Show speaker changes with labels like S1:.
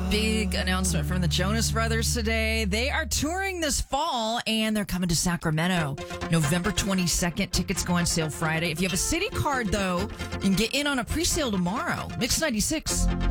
S1: Big announcement from the Jonas Brothers today. They are touring this fall and they're coming to Sacramento November 22nd. Tickets go on sale Friday. If you have a city card, though, you can get in on a pre-sale tomorrow. Mix 96.